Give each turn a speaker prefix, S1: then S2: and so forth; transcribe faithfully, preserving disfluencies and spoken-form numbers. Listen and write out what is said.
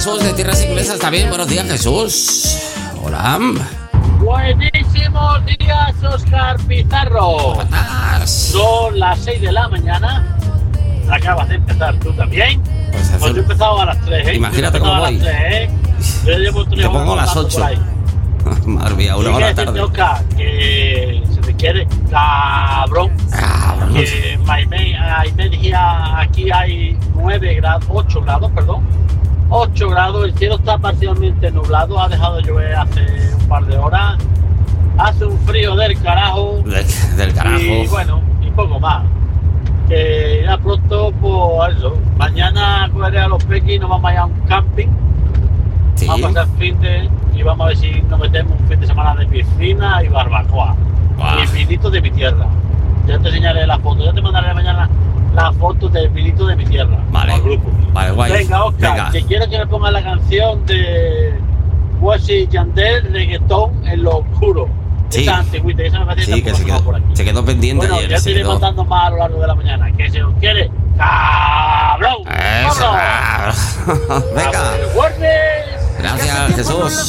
S1: Jesús de Tierras Inglesas también. Buenos días, Jesús. Hola.
S2: Buenísimos días, Óscar Pizarro.
S1: Buenas.
S2: Son las seis de la mañana. Acabas de empezar tú también.
S1: Pues,
S2: Pues yo he empezado a las tres, ¿eh?
S1: Imagínate
S2: Yo he
S1: cómo
S2: empezado
S1: voy.
S2: A las tres, ¿eh? Yo llevo tres
S1: Te
S2: horas
S1: pongo a las
S2: hablando
S1: ocho.
S2: por ahí.
S1: Madre mía, una
S2: Y
S1: hora
S2: que
S1: tarde.
S2: decirte, Óscar, que se te quiere cabrón.
S1: Cabrón.
S2: Que Maimé, a Imergia, aquí hay nueve grados, ocho grados, perdón. ocho grados, el cielo está parcialmente nublado, ha dejado de llover hace un par de horas. Hace un frío del carajo.
S1: De- del carajo.
S2: Y bueno, y poco más. Que ya pronto, pues eso. Mañana cogeré a los pequis y nos vamos a ir a un camping.
S1: Sí.
S2: Vamos a pasar fin de. Y vamos a ver si nos metemos un fin de semana de piscina y barbacoa.
S1: Guau.
S2: Y el vinito de mi tierra. Ya te enseñaré la foto. Ya te mandaré mañana la foto del vinito de mi tierra.
S1: Vale.
S2: Al grupo.
S1: Vale, guay.
S2: Venga, Óscar,
S1: Venga.
S2: que quiero que me pongas la canción de Wesley Yandel, reggaetón en lo oscuro.
S1: Sí.
S2: Esa antigüita, esa me parece
S1: Sí, que se quedó,
S2: por aquí.
S1: se quedó pendiente
S2: Bueno,
S1: ayer.
S2: ya
S1: se
S2: te iré
S1: quedó.
S2: mandando más a lo largo de la mañana. Que se os quiere, cabrón.
S1: Eso.
S2: ¡Vámonos!
S1: Venga.
S2: ¡A ver, guardes!
S1: Gracias, Jesús.